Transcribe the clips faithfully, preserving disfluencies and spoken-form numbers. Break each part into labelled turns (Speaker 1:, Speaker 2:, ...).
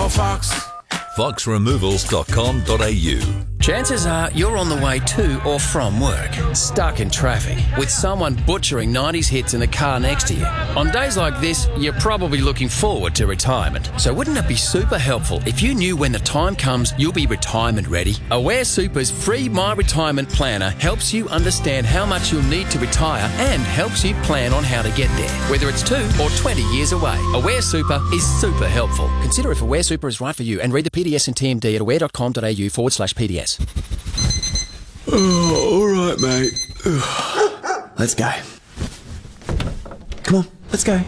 Speaker 1: call Fox.
Speaker 2: fox removals dot com dot a u.
Speaker 3: Chances are you're on the way to or from work, stuck in traffic, with someone butchering nineties hits in the car next to you. On days like this, you're probably looking forward to retirement. So wouldn't it be super helpful if you knew when the time comes you'll be retirement ready? Aware Super's free My Retirement Planner helps you understand how much you'll need to retire and helps you plan on how to get there, whether it's two or twenty years away. Aware Super is super helpful. Consider if Aware Super is right for you and read the P D S and T M D at aware dot com dot a u forward slash P D S.
Speaker 1: Oh, all right, mate.
Speaker 4: Let's go. Come on, let's go.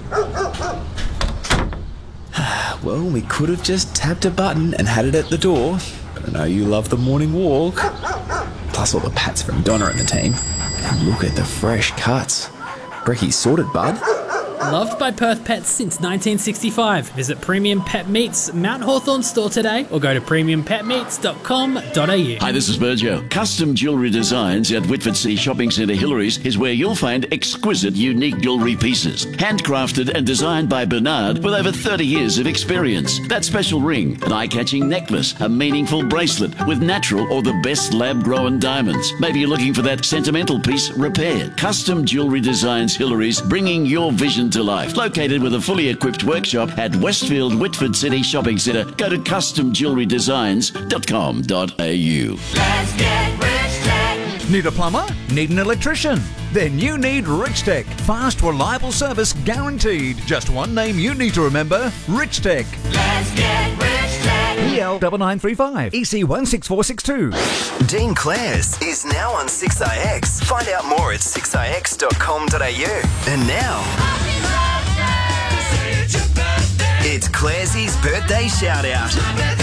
Speaker 4: Well, we could have just tapped a button and had it at the door, but I know you love the morning walk. Plus all the pats from Donna and the team. And look at the fresh cuts. Brecky's sorted, bud.
Speaker 5: Loved by Perth Pets since nineteen sixty-five. Visit Premium Pet Meats Mount Hawthorn store today or go to premium pet meats dot com dot a u.
Speaker 6: Hi, this is Berjo. Custom Jewellery Designs at Whitford City Shopping Centre Hillary's is where you'll find exquisite, unique jewellery pieces. Handcrafted and designed by Bernard with over thirty years of experience. That special ring, an eye-catching necklace, a meaningful bracelet with natural or the best lab-grown diamonds. Maybe you're looking for that sentimental piece repaired. Custom Jewellery Designs Hillary's, bringing your vision to life. Located with a fully equipped workshop at Westfield Whitford City Shopping Centre. Go to custom jewellery designs dot com dot a u.
Speaker 7: Let's get Rich Tech.
Speaker 8: Need a plumber? Need an electrician? Then you need Rich Tech. Fast, reliable service guaranteed. Just one name you need to remember: Rich Tech.
Speaker 7: Let's get Rich Tech.
Speaker 8: E L nine nine three five, E C one six four six two.
Speaker 9: Dean Clares is now on six I X. Find out more at six i x dot com dot a u. And now, it's Claresy's birthday shout out.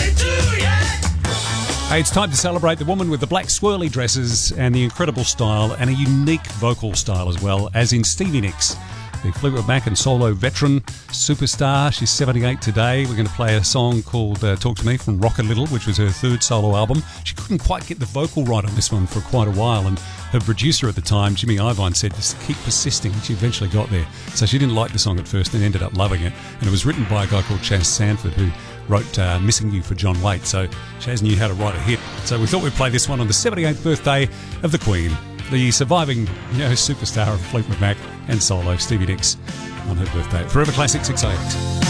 Speaker 10: Hey, it's time to celebrate the woman with the black swirly dresses and the incredible style and a unique vocal style as well, as in Stevie Nicks, the Fleetwood Mac and solo veteran superstar. She's seventy-eight today. We're going to play a song called uh, Talk to Me from Rock a Little, which was her third solo album. She couldn't quite get the vocal right on this one for quite a while, and her producer at the time, Jimmy Iovine, said just keep persisting, and she eventually got there. So she didn't like the song at first and ended up loving it, and it was written by a guy called Chas Sanford, who wrote uh, Missing You for John Waite. So Chas knew how to write a hit. So we thought we'd play this one on the seventy-eighth birthday of the Queen, the surviving, you know, superstar of Fleetwood Mac and solo, Stevie Nicks, on her birthday. Forever Classic six I X.